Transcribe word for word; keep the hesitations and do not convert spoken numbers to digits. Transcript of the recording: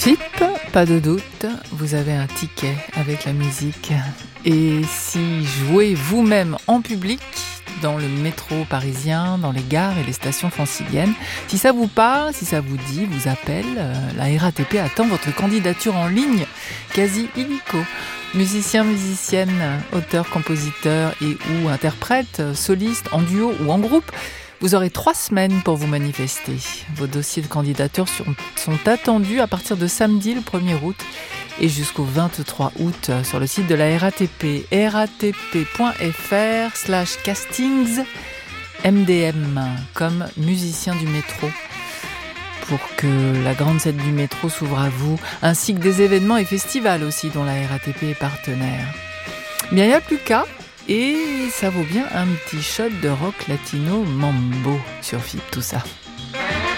F I P, pas de doute, vous avez un ticket avec la musique. Et si jouez vous-même en public, dans le métro parisien, dans les gares et les stations franciliennes, si ça vous parle, si ça vous dit, vous appelle, euh, la R A T P attend votre candidature en ligne, quasi illico. Musiciens, musiciennes, auteurs, compositeurs et ou interprètes, solistes, en duo ou en groupe, vous aurez trois semaines pour vous manifester. Vos dossiers de candidature sont, sont attendus à partir de samedi le premier août et jusqu'au vingt-trois août sur le site de la R A T P, ratp.fr slash castings MDM, comme musicien du métro, pour que la grande scène du métro s'ouvre à vous, ainsi que des événements et festivals aussi dont la R A T P est partenaire. Bien, il n'y a plus qu'à, et ça vaut bien un petit shot de rock latino mambo sur F I P, tout ça.